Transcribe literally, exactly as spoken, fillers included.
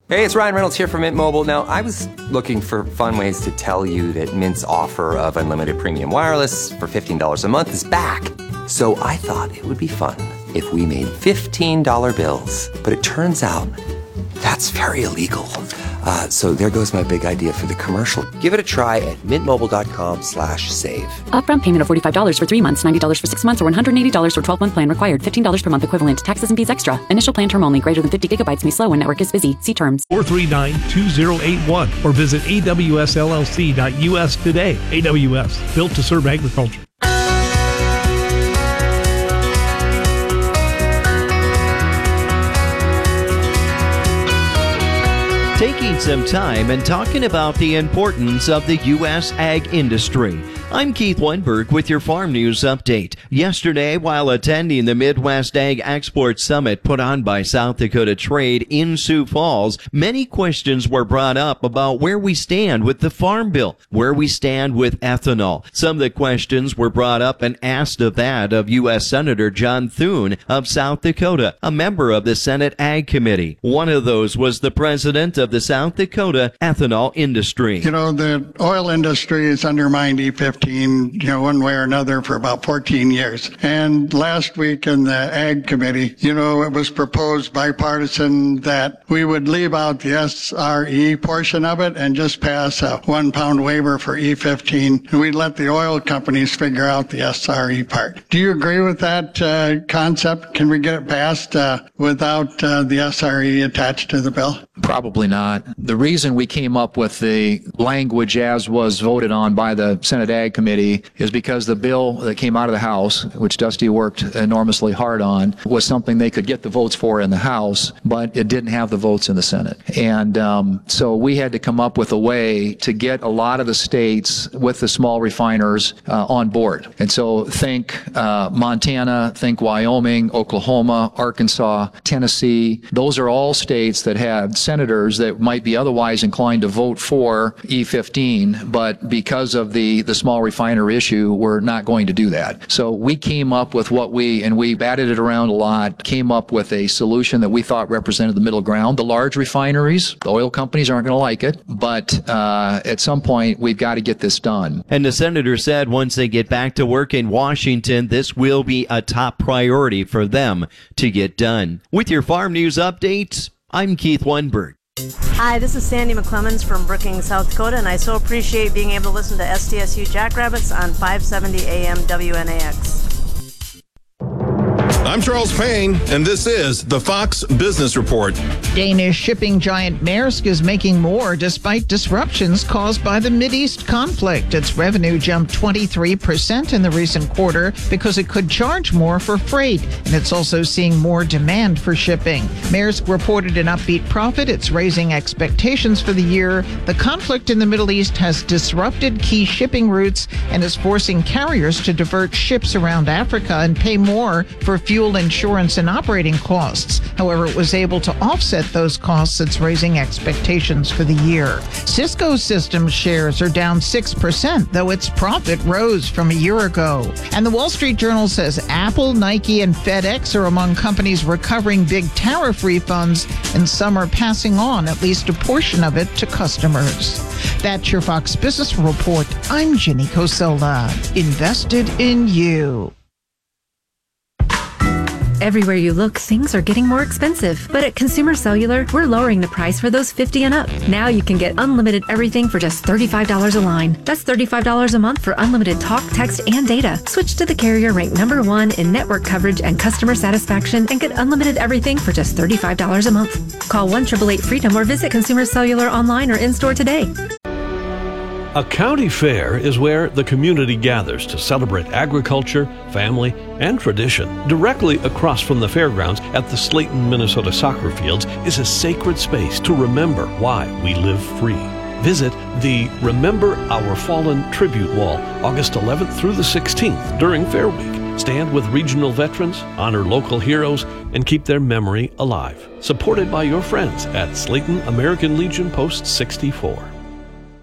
Hey, it's Ryan Reynolds here from Mint Mobile. Now, I was looking for fun ways to tell you that Mint's offer of unlimited premium wireless for fifteen dollars a month is back. So I thought it would be fun if we made fifteen dollar bills. But it turns out that's very illegal. Uh, so there goes my big idea for the commercial. Give it a try at mintmobile.com slash save. Upfront payment of forty-five dollars for three months, ninety dollars for six months, or one hundred eighty dollars for twelve-month plan required. fifteen dollars per month equivalent. Taxes and fees extra. Initial plan term only. Greater than fifty gigabytes may slow when network is busy. See terms. four three nine, two zero eight one or visit A W S L L C dot U S today. A W S, built to serve agriculture. Taking some time and talking about the importance of the U S ag industry. I'm Keith Weinberg with your Farm News Update. Yesterday, while attending the Midwest Ag Export Summit put on by South Dakota Trade in Sioux Falls, many questions were brought up about where we stand with the Farm Bill, where we stand with ethanol. Some of the questions were brought up and asked of that of U S Senator John Thune of South Dakota, a member of the Senate Ag Committee. One of those was the president of the South Dakota ethanol industry. You know, the oil industry has undermined E fifteen, you know, one way or another for about fourteen years. And last week in the Ag Committee, you know, it was proposed bipartisan that we would leave out the S R E portion of it and just pass a one pound waiver for E fifteen. And we'd let the oil companies figure out the S R E part. Do you agree with that uh, concept? Can we get it passed uh, without uh, the S R E attached to the bill? Probably not. The reason we came up with the language as was voted on by the Senate Ag Committee is because the bill that came out of the House, which Dusty worked enormously hard on, was something they could get the votes for in the House, but it didn't have the votes in the Senate. And um, so we had to come up with a way to get a lot of the states with the small refiners uh, on board. And so think uh, Montana, think Wyoming, Oklahoma, Arkansas, Tennessee. Those are all states that had senators that might be otherwise inclined to vote for E fifteen, but because of the, the small refiner issue, we're not going to do that. So we came up with what we, and we batted it around a lot, came up with a solution that we thought represented the middle ground. The large refineries, the oil companies aren't going to like it, but uh, at some point we've got to get this done. And the senator said once they get back to work in Washington, this will be a top priority for them to get done. With your Farm News Updates, I'm Keith Weinberg. Hi, this is Sandy McClemens from Brookings, South Dakota, and I so appreciate being able to listen to S T S U Jackrabbits on five seventy A M W N A X. I'm Charles Payne, and this is the Fox Business Report. Danish shipping giant Maersk is making more despite disruptions caused by the Mideast conflict. Its revenue jumped twenty-three percent in the recent quarter because it could charge more for freight, and it's also seeing more demand for shipping. Maersk reported an upbeat profit. It's raising expectations for the year. The conflict in the Middle East has disrupted key shipping routes and is forcing carriers to divert ships around Africa and pay more for fuel, insurance, and operating costs. However, it was able to offset those costs. It's raising expectations for the year. Cisco Systems shares are down six percent, though its profit rose from a year ago. And the Wall Street Journal says Apple, Nike, and FedEx are among companies recovering big tariff refunds, and some are passing on at least a portion of it to customers. That's your Fox Business Report. I'm Ginny Cosola. Invested in you. Everywhere you look, things are getting more expensive. But at Consumer Cellular, we're lowering the price for those fifty and up. Now you can get unlimited everything for just thirty-five dollars a line. That's thirty-five dollars a month for unlimited talk, text, and data. Switch to the carrier ranked number one in network coverage and customer satisfaction and get unlimited everything for just thirty-five dollars a month. Call one eight eight eight FREEDOM or visit Consumer Cellular online or in-store today. A county fair is where the community gathers to celebrate agriculture, family, and tradition. Directly across from the fairgrounds at the Slayton, Minnesota soccer fields is a sacred space to remember why we live free. Visit the Remember Our Fallen Tribute Wall August eleventh through the sixteenth during Fair Week. Stand with regional veterans, honor local heroes, and keep their memory alive. Supported by your friends at Slayton American Legion Post sixty-four.